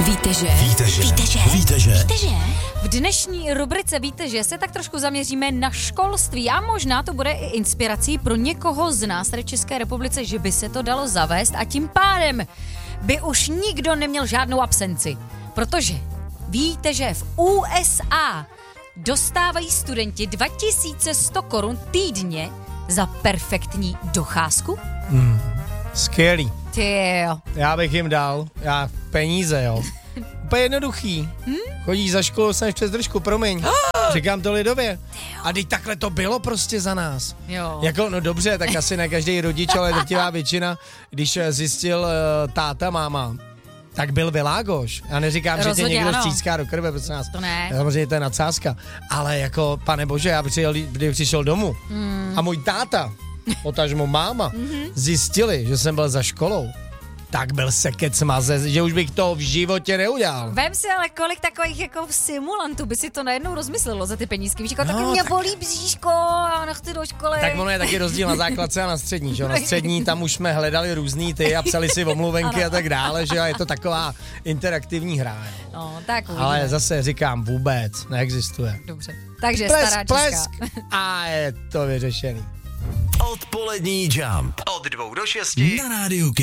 Víte, že? V dnešní rubrice Víte, že se tak trošku zaměříme na školství a možná to bude i inspirací pro někoho z nás tady v České republice, že by se to dalo zavést a tím pádem by už nikdo neměl žádnou absenci. Protože víte, že v USA dostávají studenti 2100 korun týdně za perfektní docházku? Skvělý. Ty jo. Já bych jim dal. Peníze, jo. Úplně jednoduchý. Chodíš za školu, jsem přes držku, promiň. Říkám to lidově. A teď takhle to bylo prostě za nás. Jo. Jako, no dobře, tak asi ne každý rodič, ale drtivá většina, když zjistil táta, máma, tak byl Világoš. Já neříkám, Rozhodně, že tě někdo ano. stříská do krve, prosím nás. To ne. Samozřejmě to je nadsázka. Ale jako, pane bože, já bych přišel domů a můj táta, potažmo máma, zjistili, že jsem byl za školou, tak byl sekec maze, že už bych to v životě neudělal. Vem si ale kolik takových jako simulantů by si to najednou rozmyslelo za ty penízky. Víš, jako No, taky mě tak- bolí bříško a nechci do školy. Tak ono je taky rozdíl na základce a na střední, že jo? Na střední tam už jsme hledali různý ty a psali si omluvenky a tak dále, že jo? Je to taková interaktivní hra, jo? No, tak uvidíme. Ale zase říkám, vůbec neexistuje. Dobře. Takže stará Plesk Česká. a je to vyřešený. Odpolední Jump. Od 2 do 6 na Rádiu